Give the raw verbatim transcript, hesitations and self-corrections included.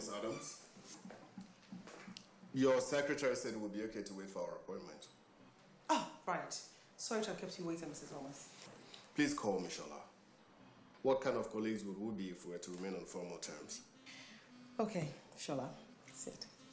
Miss Adams. Your secretary said it would be okay to wait for our appointment. Oh, right. Sorry to have kept you waiting, Missus Thomas. Please call me, Shola. What kind of colleagues would we be if we were to remain on formal terms? Okay, Shola. Sit.